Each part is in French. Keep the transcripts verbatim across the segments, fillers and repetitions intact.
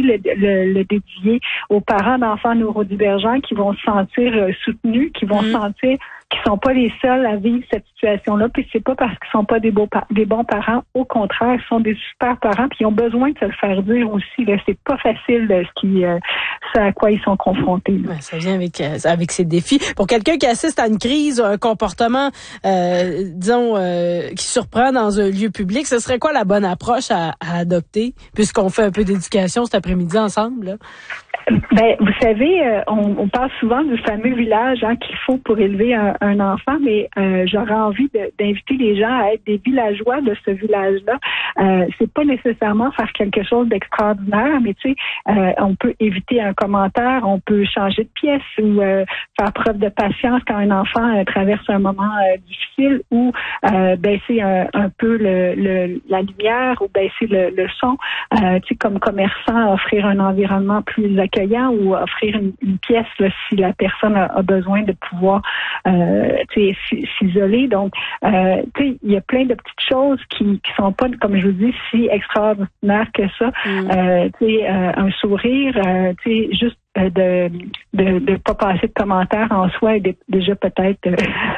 le, le, le dédier aux parents d'enfants neurodivergents qui vont se sentir euh, soutenus, qui vont mmh. se sentir qui sont pas les seuls à vivre cette situation-là. Puis c'est pas parce qu'ils sont pas des beaux pa- des bons parents. Au contraire, ils sont des super parents. Puis ils ont besoin de se le faire dire aussi. Là, c'est pas facile là, ce qui, euh, ce à quoi ils sont confrontés. Ouais, ça vient avec euh, avec ces défis. Pour quelqu'un qui assiste à une crise, un comportement, euh, disons, euh, qui surprend dans un lieu public, ce serait quoi la bonne approche à, à adopter, puisqu'on fait un peu d'éducation cet après-midi ensemble, là? Ben, vous savez, euh, on, on parle souvent du fameux village hein, qu'il faut pour élever un, un enfant, mais euh, j'aurais envie de, d'inviter les gens à être des villageois de ce village-là. Euh, c'est pas nécessairement faire quelque chose d'extraordinaire, mais tu sais, euh, on peut éviter un commentaire, on peut changer de pièce ou euh, faire preuve de patience quand un enfant euh, traverse un moment euh, difficile, ou euh, baisser un, un peu le, le, la lumière ou baisser le, le son. Euh, tu sais, comme commerçant, offrir un environnement plus accueillant ou offrir une, une pièce là, si la personne a, a besoin de pouvoir euh, s'isoler. Donc, euh, il y a plein de petites choses qui qui sont pas, comme je vous dis, si extraordinaires que ça. Mm. Euh, euh, un sourire, euh, juste euh, de de de pas passer de commentaires en soi est déjà peut-être euh,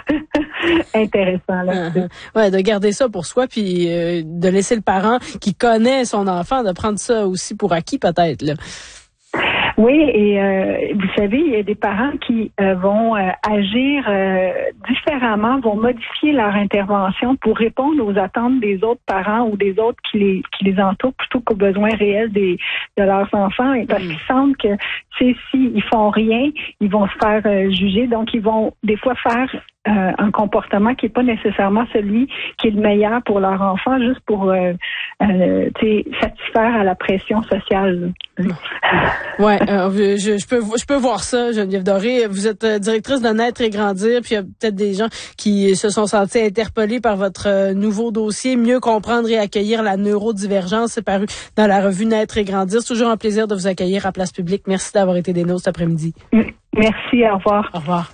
intéressant. Là. Uh-huh. Ouais, de garder ça pour soi, puis euh, de laisser le parent qui connaît son enfant, de prendre ça aussi pour acquis peut-être, là. Oui, et euh, vous savez, il y a des parents qui euh, vont euh, agir euh, différemment, vont modifier leur intervention pour répondre aux attentes des autres parents ou des autres qui les qui les entourent plutôt qu'aux besoins réels des de leurs enfants. Et parce mmh. qu'ils sentent que, tu sais, s'ils font rien, ils vont se faire euh, juger. Donc, ils vont des fois faire euh, un comportement qui est pas nécessairement celui qui est le meilleur pour leur enfant, juste pour euh, euh, tu sais, satisfaire à la pression sociale. Ouais, euh, je, je peux je peux voir ça, Geneviève Doré. Vous êtes directrice de Naître et Grandir, puis il y a peut-être des gens qui se sont sentis interpellés par votre nouveau dossier, Mieux comprendre et accueillir la neurodivergence. C'est paru dans la revue Naître et Grandir. C'est toujours un plaisir de vous accueillir à Place Publique. Merci d'avoir été des nôtres cet après-midi. Merci, au revoir. Au revoir.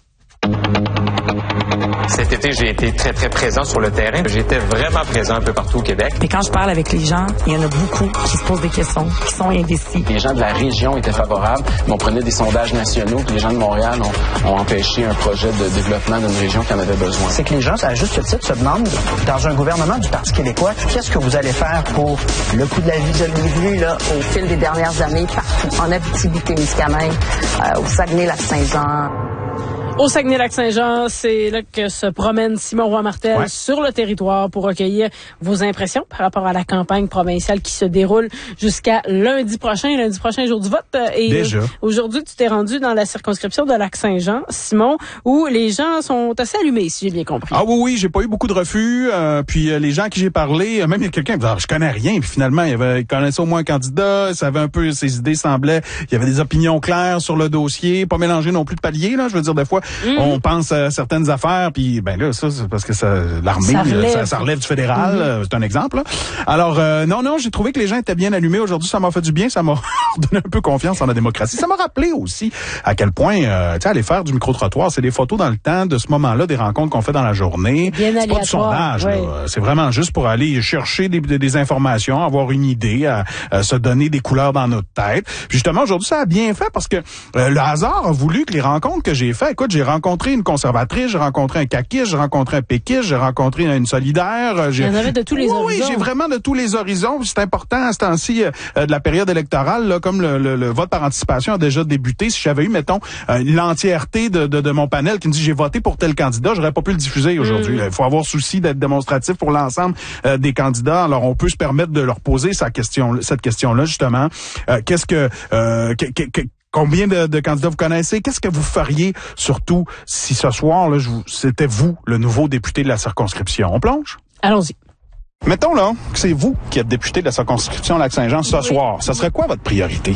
Cet été, j'ai été très, très présent sur le terrain. J'étais vraiment présent un peu partout au Québec. Et quand je parle avec les gens, il y en a beaucoup qui se posent des questions, qui sont indécis. Les gens de la région étaient favorables, mais on prenait des sondages nationaux, puis les gens de Montréal ont, ont empêché un projet de développement d'une région qui en avait besoin. C'est que les gens, à juste titre, se demandent, dans un gouvernement du Parti québécois, qu'est-ce que vous allez faire pour le coût de la vie? Je l'ai vu, là, au fil des dernières années, partout, en Abitibi-Témiscamingue, euh, au Saguenay-Lac-Saint-Jean. Au Saguenay-Lac-Saint-Jean, c'est là que se promène Simon Roy-Martel ouais. sur le territoire pour recueillir vos impressions par rapport à la campagne provinciale qui se déroule jusqu'à lundi prochain. Lundi prochain, jour du vote. Et Déjà. Aujourd'hui, tu t'es rendu dans la circonscription de Lac-Saint-Jean, Simon, où les gens sont assez allumés, si j'ai bien compris. Ah oui, oui, j'ai pas eu beaucoup de refus. Euh, puis euh, les gens à qui j'ai parlé, euh, même il y a quelqu'un qui disait, ah, je connais rien. Puis finalement, il, y avait, il connaissait au moins un candidat, il savait un peu ses idées, semblait. Il y avait des opinions claires sur le dossier, pas mélangé non plus de paliers, là. Je veux dire, des fois, Mmh. on pense à certaines affaires, puis ben là, ça, c'est parce que ça, l'armée, ça relève, ça, ça relève du fédéral, mmh. c'est un exemple. Là. Alors, euh, non, non, j'ai trouvé que les gens étaient bien allumés. Aujourd'hui, ça m'a fait du bien, ça m'a donné un peu confiance en la démocratie. Ça m'a rappelé aussi à quel point, euh, tu sais, aller faire du micro-trottoir, c'est des photos dans le temps de ce moment-là, des rencontres qu'on fait dans la journée. Bien c'est pas du sondage, ouais. là. C'est vraiment juste pour aller chercher des, des, des informations, avoir une idée, à, à se donner des couleurs dans notre tête. Puis justement, aujourd'hui, ça a bien fait parce que euh, le hasard a voulu que les rencontres que j'ai faites, écoute, j'ai rencontré une conservatrice, j'ai rencontré un caquiste, j'ai rencontré un péquiste, j'ai rencontré une solidaire. J'ai... Il y en avait de tous les oui, horizons. Oui, j'ai vraiment de tous les horizons. C'est important à ce temps-ci euh, de la période électorale, là, comme le, le, le vote par anticipation a déjà débuté. Si j'avais eu, mettons, euh, l'entièreté de, de, de mon panel qui me dit j'ai voté pour tel candidat, j'aurais pas pu le diffuser aujourd'hui. Il mmh. faut avoir souci d'être démonstratif pour l'ensemble euh, des candidats. Alors, on peut se permettre de leur poser sa question, cette question-là, justement. Euh, qu'est-ce que... Euh, que, que, que Combien de, de candidats vous connaissez? Qu'est-ce que vous feriez, surtout, si ce soir, là, je vous, c'était vous, le nouveau député de la circonscription? On plonge? Allons-y. Mettons, là, que c'est vous qui êtes député de la circonscription Lac-Saint-Jean ce oui. soir. Ça serait quoi votre priorité?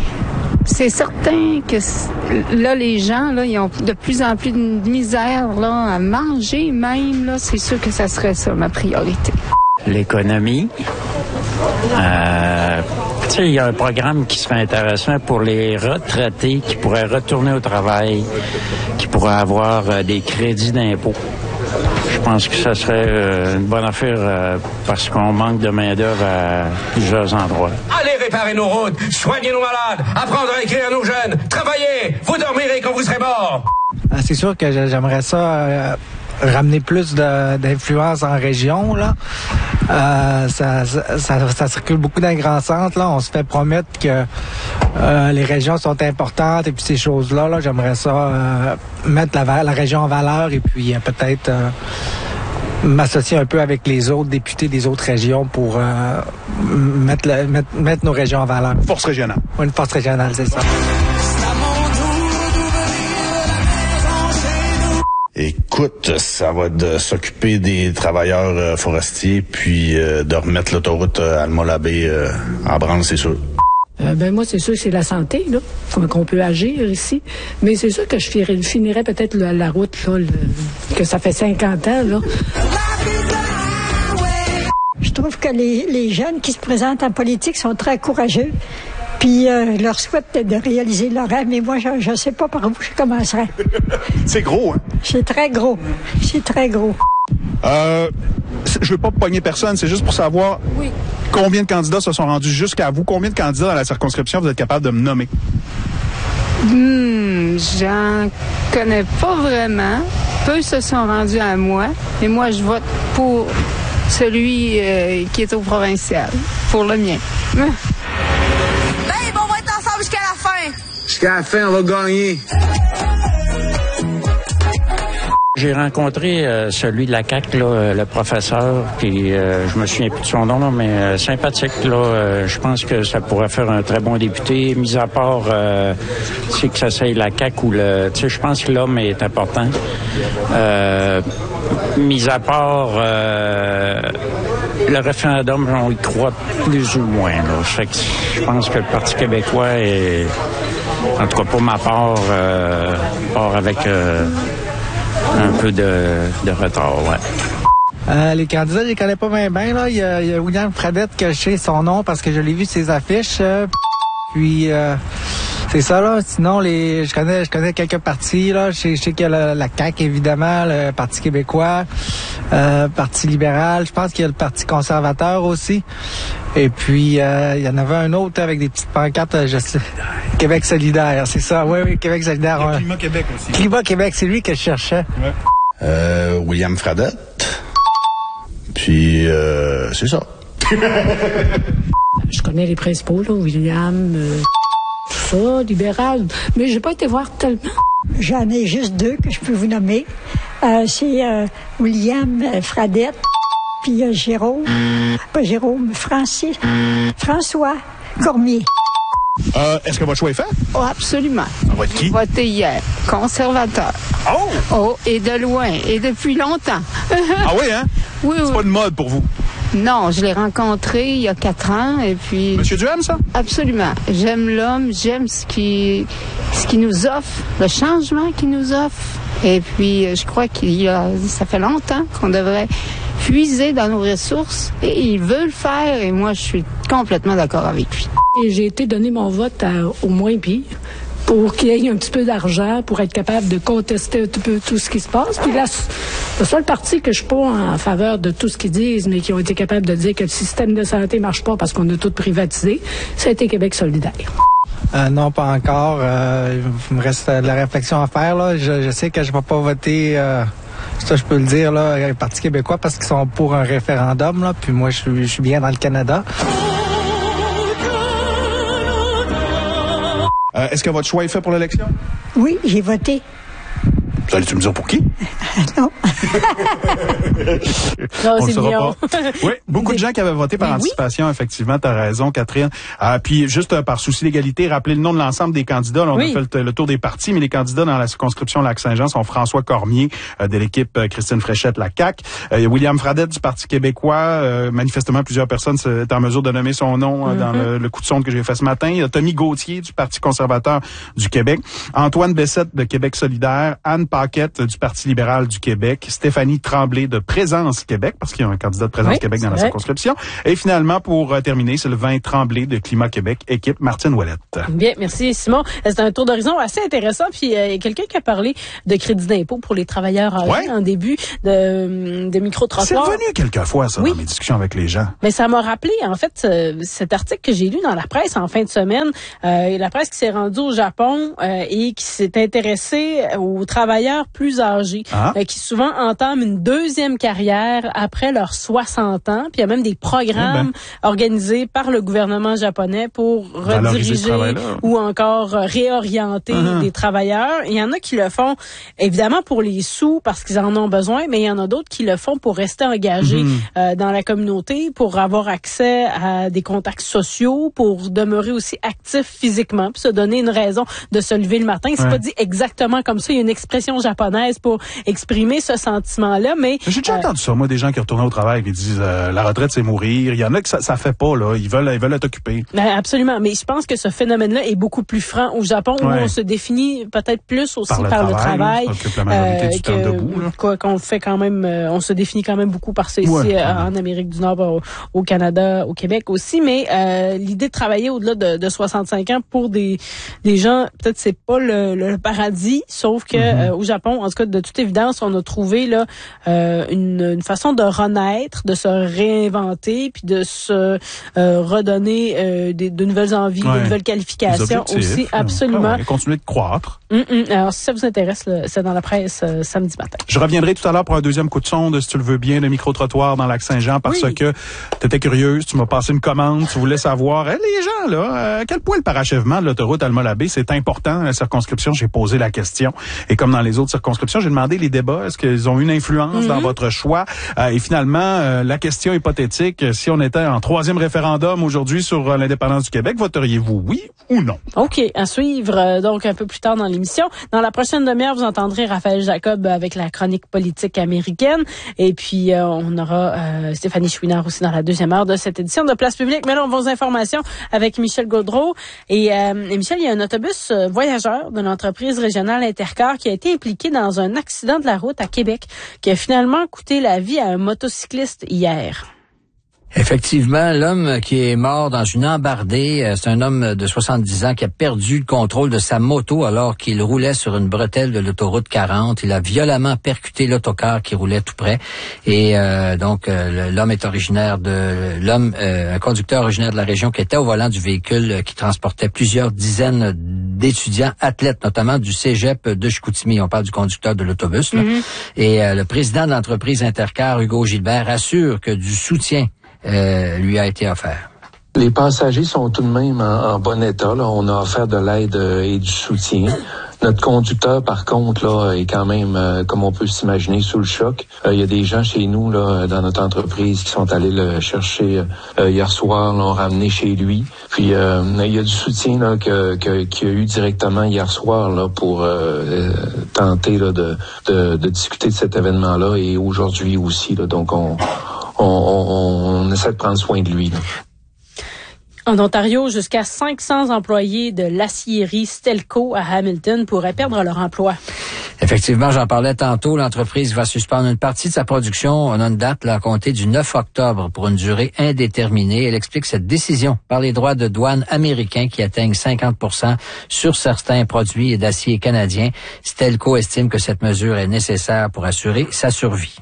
C'est certain que là, les gens, là, ils ont de plus en plus de misère, là, à manger même, là. C'est sûr que ça serait ça, ma priorité. L'économie. Euh... Tu sais, il y a un programme qui serait intéressant pour les retraités qui pourraient retourner au travail, qui pourraient avoir euh, des crédits d'impôt. Je pense que ça serait euh, une bonne affaire euh, parce qu'on manque de main-d'œuvre à plusieurs endroits. Allez, réparer nos routes, soigner nos malades, apprendre à écrire nos jeunes, travailler, vous dormirez quand vous serez morts. Ah, c'est sûr que j'aimerais ça euh, ramener plus de, d'influence en région, là. Euh, ça, ça, ça, ça circule beaucoup dans les grands centres, là. On se fait promettre que euh, les régions sont importantes et puis ces choses-là, là, j'aimerais ça euh, mettre la, la région en valeur et puis euh, peut-être euh, m'associer un peu avec les autres députés des autres régions pour euh, mettre, le, mettre, mettre nos régions en valeur. Force régionale. Oui, une force régionale, c'est ça. Écoute, ça va de s'occuper des travailleurs euh, forestiers, puis euh, de remettre l'autoroute euh, Alma-Labé euh, en branle, c'est sûr. Euh, ben moi, c'est sûr que c'est la santé, là, qu'on, qu'on peut agir ici. Mais c'est sûr que je finirais, finirais peut-être la, la route, là, le, que ça fait cinquante ans, là. Je trouve que les, les jeunes qui se présentent en politique sont très courageux. Puis, euh, je leur souhaite de réaliser leur rêve, mais moi, je ne sais pas par où je commencerai. C'est gros, hein? C'est très gros. C'est très gros. Euh, je veux pas pogner personne, c'est juste pour savoir oui. combien de candidats se sont rendus jusqu'à vous. Combien de candidats dans la circonscription vous êtes capable de me nommer? Hmm, j'en connais pas vraiment. Peu se sont rendus à moi. Et moi, je vote pour celui euh, qui est au provincial, pour le mien. Jusqu'à la fin. Jusqu'à la fin, on va gagner. J'ai rencontré euh, celui de la C A Q, là, euh, le professeur, puis euh, je me souviens plus de son nom, là, mais euh, sympathique. Là, euh, je pense que ça pourrait faire un très bon député. Mis à part, euh, c'est que ça c'est la C A Q ou le, tu sais, je pense que l'homme est important. Euh, mis à part euh, le référendum, on y croit plus ou moins. Là. Fait que je pense que le Parti québécois est, en tout cas pour ma part, euh, part avec euh, un peu de, de retard, ouais. Euh, les candidats, je les connais pas bien bien, là. Il y a, il y a William Fradette que je sais son nom parce que je l'ai vu ses affiches. Euh, puis euh, c'est ça, là. Sinon, les je connais je connais quelques partis, là. Je sais, je sais qu'il y a la, la C A Q, évidemment, le Parti québécois, euh, Parti libéral. Je pense qu'il y a le Parti conservateur aussi. Et puis, euh, il y en avait un autre avec des petites pancartes, je sais. Québec solidaire, c'est ça. Oui, oui, Québec solidaire. Il y a Climat Québec aussi. Climat Québec, c'est lui que je cherchais. Ouais. Euh, William Fradette. Puis, euh, c'est ça. Je connais les principaux, là, William, euh, tout ça, libéral. Mais j'ai pas été voir tellement. J'en ai juste deux que je peux vous nommer. Euh, c'est euh, William Fradette, puis euh, Jérôme, pas Jérôme, Francis, François Cormier. Euh, est-ce que votre choix est fait? Oh, absolument. Ça va être qui? J'ai voté hier. Conservateur. Oh! Oh, et de loin. Et depuis longtemps. Ah oui, hein? Oui, C'est oui. pas une mode pour vous? Non, je l'ai rencontré il y a quatre ans et puis... Monsieur Duhem, ça? Absolument. J'aime l'homme, j'aime ce qui, ce qu'il nous offre, le changement qu'il nous offre. Et puis, je crois qu'il y a, ça fait longtemps qu'on devrait puiser dans nos ressources et il veut le faire et moi, je suis complètement d'accord avec lui. Et j'ai été donner mon vote à, au moins pire pour qu'il y ait un petit peu d'argent pour être capable de contester un petit peu tout ce qui se passe. Puis là, le seul parti que je suis pas en faveur de tout ce qu'ils disent, mais qui ont été capables de dire que le système de santé marche pas parce qu'on a tout privatisé, ça a été Québec solidaire. Euh, non, pas encore. Euh, il me reste de la réflexion à faire. Là. Je, je sais que je ne vais pas voter, euh, ça je peux le dire, là, le Parti québécois parce qu'ils sont pour un référendum. Là, puis moi, je suis, je suis bien dans le Canada. Euh, est-ce que votre choix est fait pour l'élection? Oui, j'ai voté. Vous allez-tu me dire pour qui? Non. Non, On c'est mignon. Oui, beaucoup de gens qui avaient voté par Mais anticipation, oui. Effectivement, tu as raison, Catherine. Euh, puis juste euh, par souci d'égalité, rappelez le nom de l'ensemble des candidats. Là, on oui. a fait le, le tour des partis, mais les candidats dans la circonscription Lac-Saint-Jean sont François Cormier euh, de l'équipe euh, Christine Fréchette, la C A Q. Euh, il y a William Fradette du Parti québécois. Euh, manifestement, plusieurs personnes sont en mesure de nommer son nom euh, mm-hmm. dans le, le coup de sonde que j'ai fait ce matin. Il y a Tommy Gauthier du Parti conservateur du Québec. Antoine Bessette de Québec solidaire. Anne Paquette du Parti libéral du Québec, Stéphanie Tremblay de Présence Québec, parce qu'il y a un candidat de Présence oui, Québec dans la vrai. circonscription. Et finalement, pour euh, terminer, Sylvain Tremblay de Climat Québec, équipe Martine Ouellette. Bien, merci Simon. C'est un tour d'horizon assez intéressant. Puis euh, il y a quelqu'un qui a parlé de crédit d'impôt pour les travailleurs âgés ouais. en début de, de micro-trottoir. C'est revenu quelquefois, ça, oui. dans mes discussions avec les gens. Mais ça m'a rappelé, en fait, euh, cet article que j'ai lu dans la presse en fin de semaine. Euh, la presse qui s'est rendue au Japon euh, et qui s'est intéressée aux travailleurs plus âgés, ah. euh, qui souvent entament une deuxième carrière après leurs soixante ans. Puis il y a même des programmes eh ben. organisés par le gouvernement japonais pour rediriger ou encore réorienter uh-huh. des travailleurs. Il y en a qui le font évidemment pour les sous parce qu'ils en ont besoin, mais il y en a d'autres qui le font pour rester engagés mm-hmm. euh, dans la communauté, pour avoir accès à des contacts sociaux, pour demeurer aussi actifs physiquement, puis se donner une raison de se lever le matin. C'est ouais. pas dit exactement comme ça. Il y a une expression japonaise pour exprimer ce sentiment-là, mais... J'ai déjà euh, entendu ça, moi, des gens qui retournent au travail qui disent euh, la retraite, c'est mourir. Il y en a que ça, ça fait pas, là. Ils veulent, ils veulent être occupés. Ben, absolument. Mais je pense que ce phénomène-là est beaucoup plus franc au Japon, ouais. où on se définit peut-être plus aussi par le par travail. Le travail la majorité euh, du temps debout, là. Quoi, qu'on fait quand même, euh, on se définit quand même beaucoup par ça ici ouais. euh, en Amérique du Nord, au, au Canada, au Québec aussi. Mais euh, l'idée de travailler au-delà de, de soixante-cinq ans pour des des gens, peut-être c'est pas le, le paradis, sauf que mm-hmm. euh, au Japon, en tout cas de toute évidence, on a trouvé là euh, une, une façon de renaître, de se réinventer, puis de se euh, redonner euh, des, de nouvelles envies, ouais. de nouvelles qualifications aussi, absolument. Et continuer de croître. Mm-mm. Alors si ça vous intéresse, là, c'est dans la presse euh, samedi matin. Je reviendrai tout à l'heure pour un deuxième coup de sonde, si tu le veux bien, le micro-trottoir dans Lac-Saint-Jean, parce oui. que tu étais curieuse, tu m'as passé une commande, tu voulais savoir, hey, les gens, là, euh, à quel point le parachèvement de l'autoroute Alma-Labé, c'est important. La circonscription, j'ai posé la question. Et comme dans les autres circonscriptions, j'ai demandé les débats, est-ce qu'ils ont une influence mm-hmm. dans votre choix? Euh, et finalement, euh, la question hypothétique, si on était en troisième référendum aujourd'hui sur euh, l'indépendance du Québec, voteriez-vous oui ou non? OK, à suivre euh, donc un peu plus tard dans l'émission. Dans la prochaine demi-heure, vous entendrez Raphaël Jacob avec la chronique politique américaine. Et puis, euh, on aura euh, Stéphanie Chouinard aussi dans la deuxième heure de cette édition de Place publique. Mais là, on va aux informations avec Michel Gaudreau. Et, euh, et Michel, il y a un autobus euh, voyageur de l'entreprise régionale Intercar qui a été impliqué dans un accident de la route à Québec qui a finalement coûté la vie à un motocycliste hier. Effectivement, l'homme qui est mort dans une embardée, c'est un homme de soixante-dix ans qui a perdu le contrôle de sa moto alors qu'il roulait sur une bretelle de l'autoroute quarante. Il a violemment percuté l'autocar qui roulait tout près. Et euh, donc, euh, l'homme est originaire de... L'homme, euh, un conducteur originaire de la région qui était au volant du véhicule qui transportait plusieurs dizaines d'étudiants athlètes, notamment du cégep de Chicoutimi. On parle du conducteur de l'autobus. Là. Mm-hmm. Et euh, le président de l'entreprise Intercar, Hugo Gilbert, assure que du soutien Euh, lui a été offert. Les passagers sont tout de même en, en bon état. Là. On a offert de l'aide euh, et du soutien. Notre conducteur, par contre, là, est quand même, euh, comme on peut s'imaginer, sous le choc. Il euh, y a des gens chez nous, là, dans notre entreprise, qui sont allés le chercher euh, hier soir, l'ont ramené chez lui. Puis, il euh, y a du soutien là, que, que, qu'il y a eu directement hier soir là, pour euh, tenter là, de, de, de discuter de cet événement-là et aujourd'hui aussi. Là, donc, on... On, on, on essaie de prendre soin de lui. Là. En Ontario, jusqu'à cinq cents employés de l'acierie Stelco à Hamilton pourraient perdre leur emploi. Effectivement, j'en parlais tantôt, l'entreprise va suspendre une partie de sa production. On a une date là, à compter du neuf octobre pour une durée indéterminée. Elle explique cette décision par les droits de douane américains qui atteignent cinquante pour cent sur certains produits d'acier canadiens. Stelco estime que cette mesure est nécessaire pour assurer sa survie.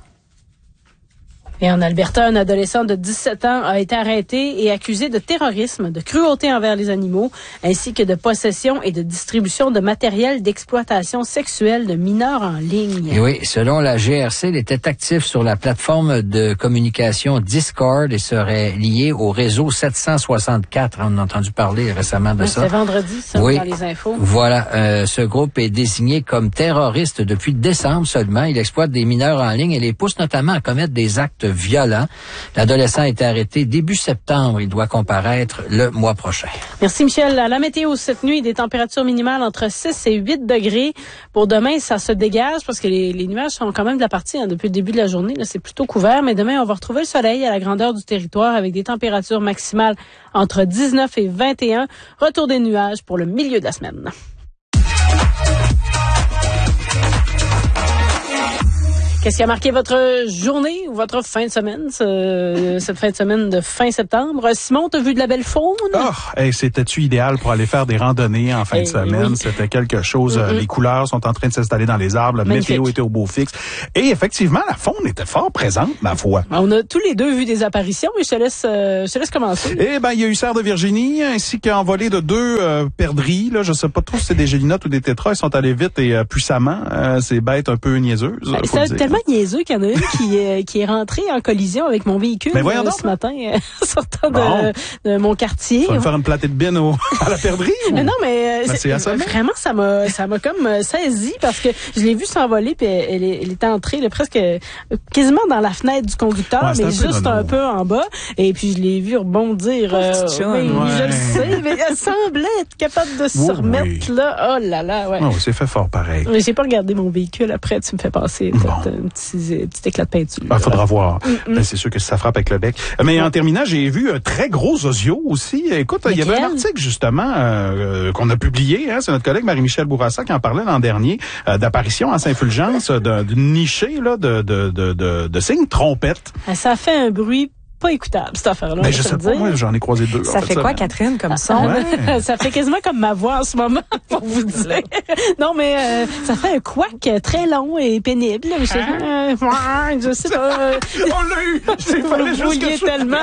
Et en Alberta, un adolescent de dix-sept ans a été arrêté et accusé de terrorisme, de cruauté envers les animaux, ainsi que de possession et de distribution de matériel d'exploitation sexuelle de mineurs en ligne. Et oui, selon la G R C, il était actif sur la plateforme de communication Discord et serait lié au réseau sept cent soixante-quatre. On a entendu parler récemment de oui, ça. C'était vendredi, ça, oui. Dans les infos. Voilà, euh, ce groupe est désigné comme terroriste depuis décembre seulement. Il exploite des mineurs en ligne et les pousse notamment à commettre des actes violent. L'adolescent a été arrêté début septembre. Il doit comparaître le mois prochain. Merci, Michel. À la météo cette nuit, des températures minimales entre six et huit degrés. Pour demain, ça se dégage parce que les, les nuages sont quand même de la partie hein, depuis le début de la journée. Là, c'est plutôt couvert. Mais demain, on va retrouver le soleil à la grandeur du territoire avec des températures maximales entre dix-neuf et vingt et un. Retour des nuages pour le milieu de la semaine. Qu'est-ce qui a marqué votre journée ou votre fin de semaine, ce, cette fin de semaine de fin septembre? Simon, t'as vu de la belle faune? Oh, hey, c'était-tu idéal pour aller faire des randonnées en fin hey, de semaine? Oui. C'était quelque chose. Mm-hmm. Les couleurs sont en train de s'installer dans les arbres. La Magnifique. Météo était au beau fixe. Et effectivement, la faune était fort présente, ma foi. On a tous les deux vu des apparitions, mais je te laisse, euh, je te laisse commencer. Eh ben, il y a eu Serre de Virginie, ainsi qu'envolée de deux euh, perdrix. Là, je sais pas trop si c'est des gélinottes ou des tétras. Ils sont allés vite et euh, puissamment. Euh, c'est bête un peu niaiseuse. Ben, c'est tellement niaiseux qu'il y en a une qui, euh, qui est rentrée en collision avec mon véhicule euh, donc, ce matin, euh, sortant bon. de, de mon quartier. Tu vas me faire une platée de bine au, à la perdrix? Ou? Non, mais euh, ben, c'est c'est, vraiment, ça m'a, ça m'a comme euh, saisi parce que je l'ai vue s'envoler puis elle, elle était entrée là, presque euh, quasiment dans la fenêtre du conducteur, ouais, mais un juste un peu en bas. Et puis je l'ai vue rebondir. Euh, oui, ouais. je le sais, mais elle semblait être capable de se oui, remettre oui. là. Oh là là, ouais. Oh, c'est fait fort pareil. Mais j'ai pas regardé mon véhicule après. Tu me fais passer bon. un petit, petit éclat de peinture. Il ah, faudra voir. Mm-hmm. Ben, c'est sûr que ça frappe avec le bec. Mais mm-hmm. en terminant, j'ai vu un très gros osio aussi. Écoute, il y avait un article justement euh, qu'on a publié. Hein, c'est notre collègue Marie-Michel Bourassa qui en parlait l'an dernier euh, d'apparition à Saint-Fulgence d'une nichée là, de, de, de, de, de signes trompettes. Ça fait un bruit pas écoutable, cette affaire-là. Ben, je sais pas, moi, j'en ai croisé deux. Ça fait quoi, Catherine, comme son? Ouais. Ça fait quasiment comme ma voix en ce moment, pour vous dire. Non, mais euh, ça fait un couac très long et pénible. Je sais, hein? euh, je sais pas. Euh, On l'a eu! C'est vous le vouliez tellement.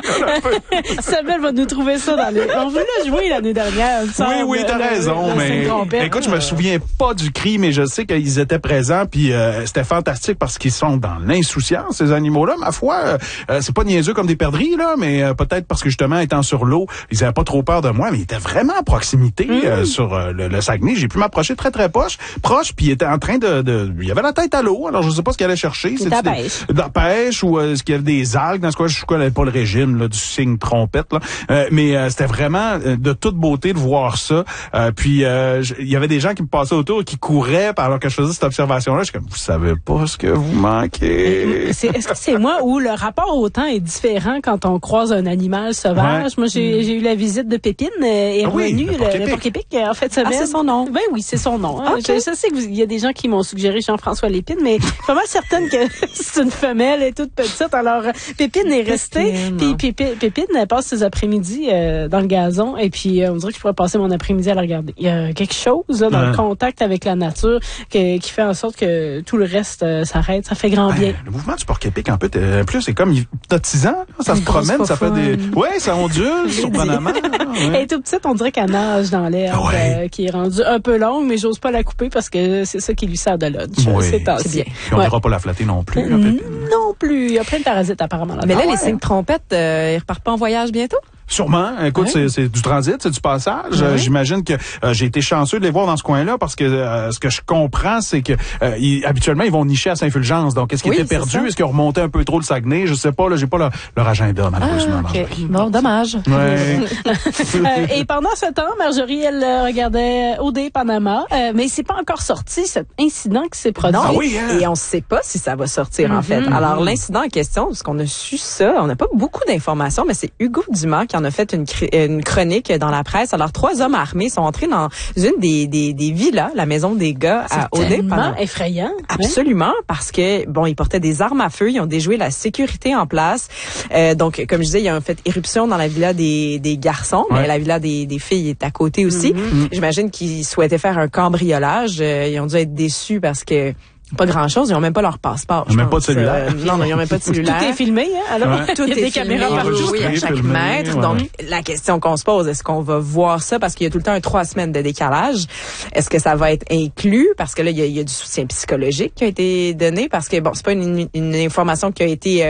Samuel va nous trouver ça dans les... On vous l'a joué l'année dernière. Oui, semble, oui, t'as le, raison, le, mais... Écoute, je me souviens pas du cri, mais je sais qu'ils étaient présents, puis euh, c'était fantastique parce qu'ils sont dans l'insouciance, ces animaux-là. Ma foi, euh, c'est pas niaiseux comme des là, mais euh, peut-être parce que justement, étant sur l'eau, ils avaient pas trop peur de moi, mais ils étaient vraiment à proximité mmh. euh, sur euh, le, le Saguenay. J'ai pu m'approcher très, très proche, proche, puis il était en train de, de... Il avait la tête à l'eau, alors je sais pas ce qu'il allait chercher. C'est de la pêche. De la pêche, ou euh, est-ce qu'il y avait des algues, dans ce cas, je connais pas le régime là, du signe trompette, là. Euh, mais euh, c'était vraiment euh, de toute beauté de voir ça. Euh, puis, euh, il y avait des gens qui me passaient autour et qui couraient alors que je faisais cette observation-là. Je suis comme, vous savez pas ce que vous manquez. C'est, est-ce que c'est moi où le rapport au temps est différent quand on croise un animal sauvage? Ouais. Moi, j'ai, j'ai eu la visite de Pépine euh, est ah oui, revenue, le porc-épic, en fait, semaine. Ah, c'est son nom? Ben oui, c'est son nom. Hein. Okay. Je, je sais qu'il y a des gens qui m'ont suggéré Jean-François Lépine, mais je suis pas mal certaine que c'est une femelle, elle est toute petite. Alors, Pépine est restée, puis Pépine, Pépine elle passe ses après-midi euh, dans le gazon, et puis euh, on dirait que je pourrais passer mon après-midi à la regarder. Il y a quelque chose là, dans ouais. le contact avec la nature que, qui fait en sorte que tout le reste euh, s'arrête. Ça fait grand bien. Ben, le mouvement du porc-épic, en fait, en plus, c'est comme hypnotisant. Ça se promène, ça fait des... Ouais, ça ondule, surprenamment. Ouais. Elle est toute petite, on dirait qu'elle nage dans l'herbe, ouais. euh, qui est rendue un peu longue, mais j'ose pas la couper parce que c'est ça qui lui sert de lunch. Oui. C'est, c'est bien. Puis on ne ouais. ira pas la flatter non plus. Mmh, non plus. Il y a plein de parasites apparemment là-dedans. Mais là, ah, les ouais. signes trompettes, euh, ils repartent pas en voyage bientôt? Sûrement. Écoute, ouais. c'est, c'est du transit, c'est du passage. Ouais. Euh, j'imagine que euh, j'ai été chanceux de les voir dans ce coin-là parce que euh, ce que je comprends, c'est que euh, ils, habituellement, ils vont nicher à Saint-Fulgence. Donc, est-ce qu'ils oui, étaient perdus? Est-ce qu'ils ont remonté un peu trop le Saguenay? Je sais pas. Là, j'ai pas leur, leur agenda, malheureusement. Ah, okay. Bon, dommage. Ouais. euh, et pendant ce temps, Marjorie, elle regardait O D Panama, euh, mais c'est pas encore sorti, cet incident qui s'est produit. Non, ah oui, hein? Et on sait pas si ça va sortir, mm-hmm. en fait. Alors, l'incident en question, parce qu'on a su ça, on n'a pas beaucoup d'informations, mais c'est Hugo Dumas qui en a fait une, une chronique dans la presse. Alors, trois hommes armés sont entrés dans une des, des, des villas, la maison des gars c'est à O D. C'est tellement effrayant. Absolument, hein? Parce que, bon, ils portaient des armes à feu, ils ont déjoué la sécurité en place. Euh, donc, comme je disais, il y a en fait éruption dans la villa des, des garçons, ouais. mais la villa des, des filles est à côté aussi. Mm-hmm. J'imagine qu'ils souhaitaient faire un cambriolage. Euh, ils ont dû être déçus parce que pas grand-chose, ils n'ont même pas leur passeport. Ils n'ont même pas de cellulaire. Euh, non, non, ils n'ont même pas de cellulaire. Tout est filmé, hein? Alors, ouais. Tout il y a est des filmé, caméras partout. Oui, à chaque filmé, mètre. Ouais. Donc, la question qu'on se pose, est-ce qu'on va voir ça? Parce qu'il y a tout le temps un trois semaines de décalage. Est-ce que ça va être inclus? Parce que là, il y a, il y a du soutien psychologique qui a été donné. Parce que, bon, c'est pas une, une information qui a été... Euh,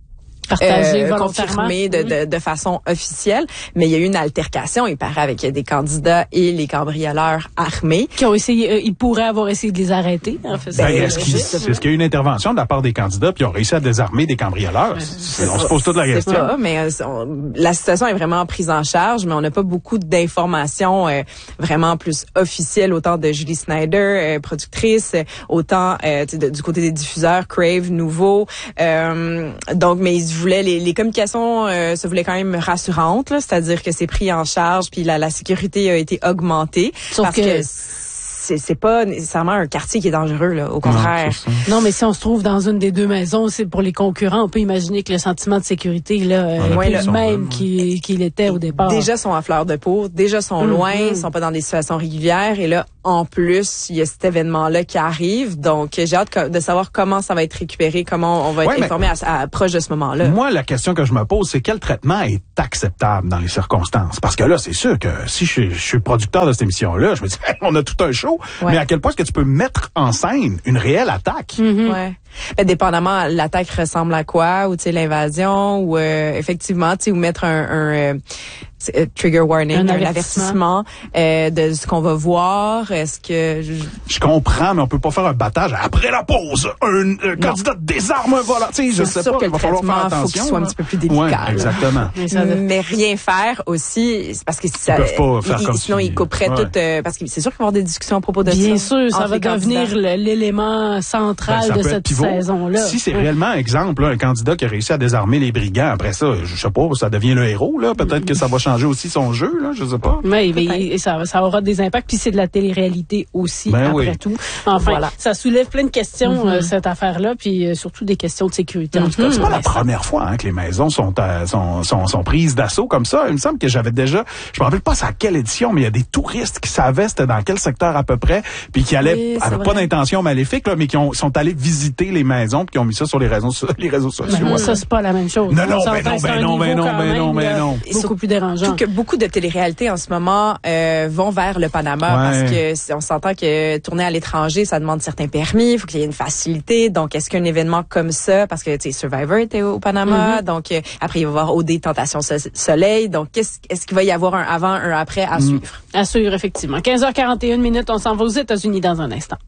partagé euh, confirmé de, de, de façon officielle, mais il y a eu une altercation, il paraît, avec des candidats et les cambrioleurs armés. Qui ont essayé, euh, ils pourraient avoir essayé de les arrêter, en fait. Ben, est-ce, qu'il, est-ce qu'il y a eu une intervention de la part des candidats puis ils ont réussi à désarmer des cambrioleurs? C'est, on se pose toute la c'est question. Pas, mais euh, on, la situation est vraiment prise en charge, mais on n'a pas beaucoup d'informations euh, vraiment plus officielles, autant de Julie Snyder, euh, productrice, autant euh, de, du côté des diffuseurs, Crave, Nouveau. Euh, donc, mais ils voulaient les, les communications euh, se voulaient quand même rassurantes, là, c'est-à-dire que c'est pris en charge puis la, la sécurité a été augmentée. Sauf parce que, que c'est, c'est pas nécessairement un quartier qui est dangereux, là. Au contraire. Non, non, mais si on se trouve dans une des deux maisons, c'est pour les concurrents. On peut imaginer que le sentiment de sécurité, là, ouais, est le même qu'il, qu'il était au départ. Déjà sont à fleur de peau, déjà sont loin, mm-hmm. sont pas dans des situations régulières, et là, en plus, il y a cet événement-là qui arrive. Donc, j'ai hâte de savoir comment ça va être récupéré, comment on va être ouais, informé à, à, proche de ce moment-là. Moi, la question que je me pose, c'est quel traitement est acceptable dans les circonstances? Parce que là, c'est sûr que si je, je suis producteur de cette émission-là, je me dis, hey, on a tout un show, ouais. mais à quel point est-ce que tu peux mettre en scène une réelle attaque? Mm-hmm. Ouais. Ben, dépendamment, l'attaque ressemble à quoi, ou tu sais, l'invasion, ou euh, effectivement, tu sais, ou mettre un, un euh, trigger warning, un, un avertissement euh, de ce qu'on va voir. Est-ce que je... je comprends, mais on peut pas faire un battage après la pause. Un euh, candidat désarme un volant. Tu sais, je sais sûr pas. Que il va le falloir faire attention. Faut qu'il soit là. un petit peu plus délicat. Ouais, exactement. Mais, mais rien faire aussi, c'est parce que ça, ils peuvent pas faire il, comme sinon si... ils couperaient ouais. tout. Euh, parce que c'est sûr qu'il va y avoir des discussions à propos de Bien ça. Bien sûr, ça va devenir l'élément central ben, de cette pivot. saison-là. Si c'est ouais. réellement, exemple, là, un candidat qui a réussi à désarmer les brigands, après ça, je sais pas, ça devient le héros, là. Peut-être que ça va changer aussi son jeu, là, je sais pas. Oui, mais ça, ça aura des impacts, puis c'est de la télé-réalité aussi, ben après oui. tout. Enfin, voilà. Ça soulève plein de questions, mm-hmm. euh, cette affaire-là, puis euh, surtout des questions de sécurité. Mm-hmm. En tout cas, c'est pas la première fois hein, que les maisons sont, à, sont, sont, sont prises d'assaut comme ça. Il me semble que j'avais déjà, je me rappelle pas c'est à quelle édition, mais il y a des touristes qui savaient c'était dans quel secteur à peu près, puis qui allaient, oui, avaient pas d'intention maléfique, là, mais qui ont, sont allés visiter les maisons, puis qui ont mis ça sur les réseaux, les réseaux sociaux. Ben, ça, c'est pas la même chose. Non, non, ben non, ben non, ben non, ben non, ben non. Beaucoup plus dérangeant. Surtout que beaucoup de téléréalités en ce moment euh, vont vers le Panama ouais. parce que on s'entend que tourner à l'étranger, ça demande certains permis, il faut qu'il y ait une facilité. Donc, est-ce qu'un événement comme ça, parce que tu sais, Survivor était au Panama, mm-hmm. donc euh, après il va y avoir O D Tentation Soleil. Donc, qu'est-ce, est-ce qu'il va y avoir un avant, un après à mm. suivre? À suivre, effectivement. quinze heures quarante et une minutes, on s'en va aux États-Unis dans un instant.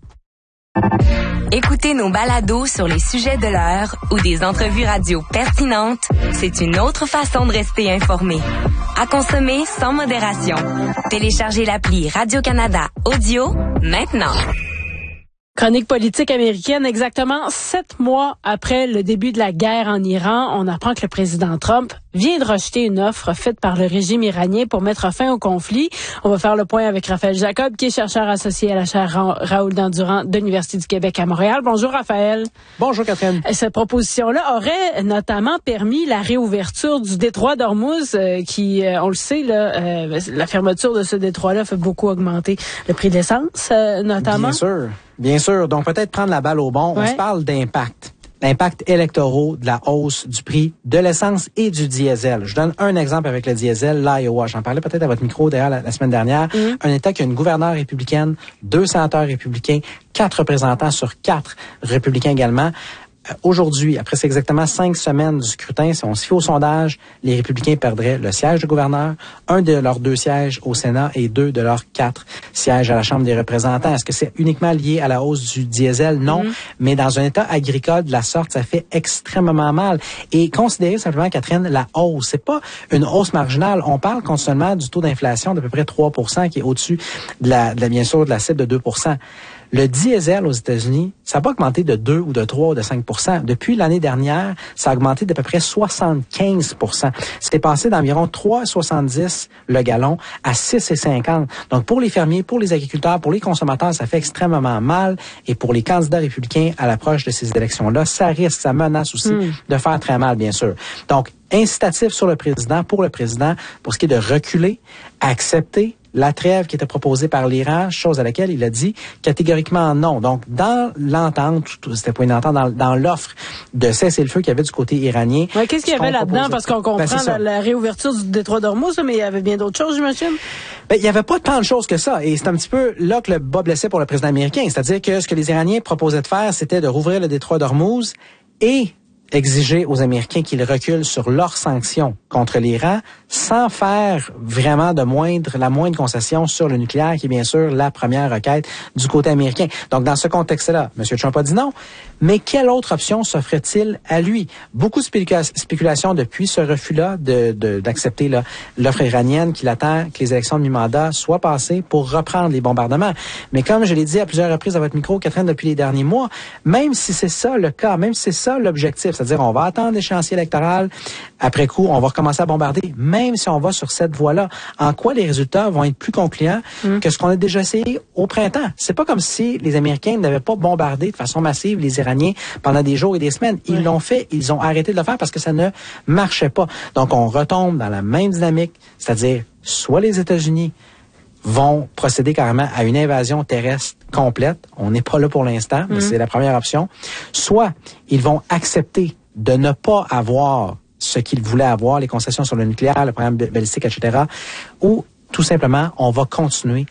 Écoutez nos balados sur les sujets de l'heure ou des entrevues radio pertinentes, c'est une autre façon de rester informé. À consommer sans modération. Téléchargez l'appli Radio-Canada Audio maintenant. Chronique politique américaine, exactement sept mois après le début de la guerre en Iran, on apprend que le président Trump vient de rejeter une offre faite par le régime iranien pour mettre fin au conflit. On va faire le point avec Raphaël Jacob, qui est chercheur associé à la chaire Ra- Raoul Dandurand de l'Université du Québec à Montréal. Bonjour Raphaël. Bonjour Catherine. Cette proposition-là aurait notamment permis la réouverture du détroit d'Ormuz, euh, qui, euh, on le sait, là, euh, la fermeture de ce détroit-là fait beaucoup augmenter le prix de l'essence, euh, notamment. Bien sûr. Bien sûr. Donc, peut-être prendre la balle au bon. Ouais. On se parle d'impact. L'impact électoraux de la hausse du prix de l'essence et du diesel. Je donne un exemple avec le diesel, l'Iowa. J'en parlais peut-être à votre micro d'ailleurs la, la semaine dernière. Mm. Un État qui a une gouverneure républicaine, deux sénateurs républicains, quatre représentants sur quatre républicains également. Aujourd'hui, après c'est exactement cinq semaines du scrutin, si on se fie au sondage, les républicains perdraient le siège de gouverneur, un de leurs deux sièges au Sénat et deux de leurs quatre sièges à la Chambre des représentants. Est-ce que c'est uniquement lié à la hausse du diesel? Non. Mm-hmm. Mais dans un État agricole de la sorte, ça fait extrêmement mal. Et considérez simplement, Catherine, la hausse. C'est pas une hausse marginale. On parle continuellement du taux d'inflation d'à peu près trois pour cent qui est au-dessus de la, de la, bien sûr, de la cible de deux pour cent. Le diesel aux États-Unis, ça n'a pas augmenté de deux ou de trois ou de cinq pour cent. Depuis l'année dernière, ça a augmenté d'à peu près soixante-quinze pour cent. C'était passé d'environ trois virgule soixante-dix le gallon à six virgule cinquante. Donc, pour les fermiers, pour les agriculteurs, pour les consommateurs, ça fait extrêmement mal. Et pour les candidats républicains à l'approche de ces élections-là, ça risque, ça menace aussi mmh. de faire très mal, bien sûr. Donc, incitatif sur le président, pour le président, pour ce qui est de reculer, accepter la trêve qui était proposée par l'Iran, chose à laquelle il a dit catégoriquement non. Donc, dans l'entente, c'était pas une entente, dans, dans l'offre de cessez-le-feu qu'il y avait du côté iranien. Ouais, qu'est-ce qu'il y avait là-dedans? Parce qu'on comprend ben, la, la réouverture du détroit d'Ormuz, mais il y avait bien d'autres choses, j'imagine? Ben, il y avait pas tant de choses que ça. Et c'est un petit peu là que le bas blessait pour le président américain. C'est-à-dire que ce que les Iraniens proposaient de faire, c'était de rouvrir le détroit d'Ormuz et exiger aux Américains qu'ils reculent sur leurs sanctions contre l'Iran sans faire vraiment de moindre, la moindre concession sur le nucléaire, qui est bien sûr la première requête du côté américain. Donc, dans ce contexte-là, M. Trump a dit non. Mais quelle autre option s'offre-t-il à lui? Beaucoup de spécula- spéculations depuis ce refus-là de, de, d'accepter là, l'offre iranienne qu'il attend que les élections de mi-mandat soient passées pour reprendre les bombardements. Mais comme je l'ai dit à plusieurs reprises à votre micro, Catherine, depuis les derniers mois, même si c'est ça le cas, même si c'est ça l'objectif, c'est-à-dire on va attendre l'échéancier électoral, après coup, on va recommencer à bombarder, même si on va sur cette voie-là. En quoi les résultats vont être plus concluants mmh. que ce qu'on a déjà essayé au printemps? C'est pas comme si les Américains n'avaient pas bombardé de façon massive les Iraniens pendant des jours et des semaines. Ils oui. l'ont fait, ils ont arrêté de le faire parce que ça ne marchait pas. Donc, on retombe dans la même dynamique, c'est-à-dire soit les États-Unis vont procéder carrément à une invasion terrestre complète. On n'est pas là pour l'instant, mais mmh. c'est la première option. Soit ils vont accepter de ne pas avoir ce qu'ils voulaient avoir, les concessions sur le nucléaire, le programme balistique, et cetera. Ou tout simplement, on va continuer